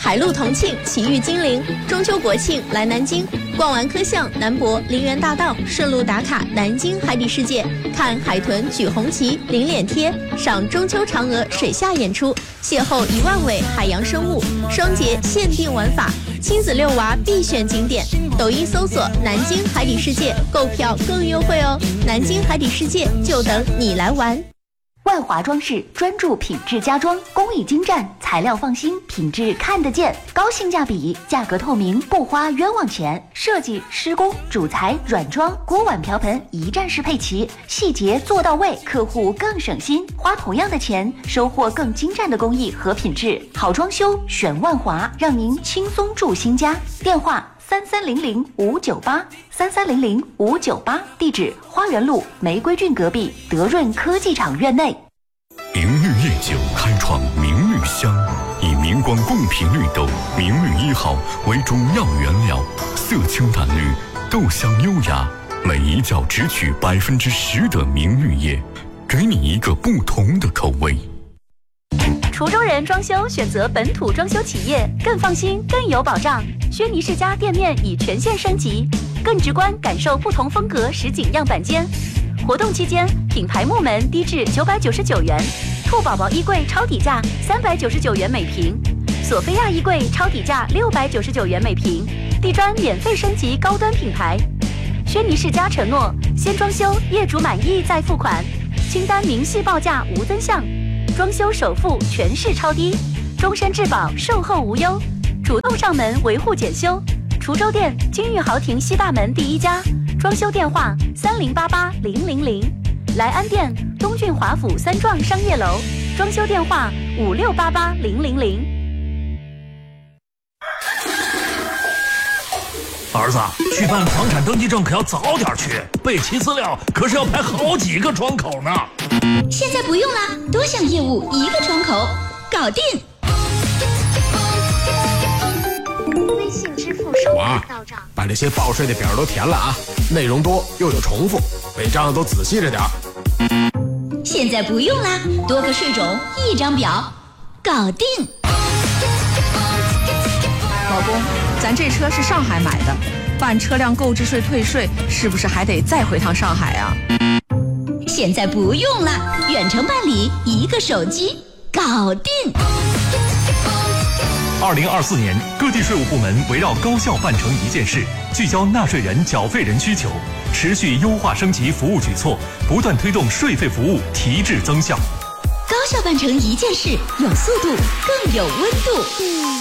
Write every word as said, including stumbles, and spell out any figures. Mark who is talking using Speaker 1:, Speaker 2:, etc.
Speaker 1: 海陆同庆，奇遇金陵。中秋国庆来南京，逛完科巷、南博、陵园大道，顺路打卡南京海底世界，看海豚举红旗、领脸贴，赏中秋嫦娥水下演出，邂逅一万尾海洋生物，双节限定玩法，亲子遛娃必选景点。抖音搜索“南京海底世界”，购票更优惠哦！南京海底世界就等你来玩。
Speaker 2: 万华装饰专注品质家装，工艺精湛，材料放心，品质看得见，高性价比，价格透明，不花冤枉钱。设计、施工、主材、软装、锅碗瓢盆一站式配齐，细节做到位，客户更省心。花同样的钱，收获更精湛的工艺和品质。好装修选万华，让您轻松住新家。电话三三零零五九八三三零零五九八，地址花园路玫瑰郡隔壁德润科技厂院内。
Speaker 3: 明绿夜酒开创明绿香，以明光贡品绿豆明绿一号为主要原料，色清淡绿，豆香优雅，每一窖只取百分之十的明绿叶，给你一个不同的口味。
Speaker 2: 滁州人装修选择本土装修企业，更放心，更有保障。轩尼世家店面已全线升级，更直观感受不同风格实景样板间。活动期间，品牌木门低至九百九十九元，兔宝宝衣柜超底价三百九十九元每平，索菲亚衣柜超底价六百九十九元每平，地砖免费升级高端品牌。轩尼世家承诺先装修，业主满意再付款，清单明细报价无增项，装修首付全市超低，终身质保，售后无忧，主动上门维护检修。滁州店金玉豪庭西大门第一家，装修电话三零八八零零零。莱安店东郡华府三幢商业楼，装修电话五六八八零零零。
Speaker 4: 儿子，去办房产登记证可要早点去，备齐资料可是要排好几个窗口呢。
Speaker 5: 现在不用啦，多项业务一个窗口，搞定。
Speaker 6: 微信支付收款到账，
Speaker 7: 把这些报税的表都填了啊，内容多又有重复，每张都仔细着点。
Speaker 5: 现在不用啦，多个税种一张表，搞定。
Speaker 8: 老公，咱这车是上海买的，办车辆购置税退税是不是还得再回趟上海啊？
Speaker 5: 现在不用啦，远程办理，一个手机，搞定。
Speaker 9: 二零二四年，各地税务部门围绕高效办成一件事，聚焦纳税人、缴费人需求，持续优化升级服务举措，不断推动税费服务提质增效。
Speaker 5: 高效办成一件事，有速度，更有温度。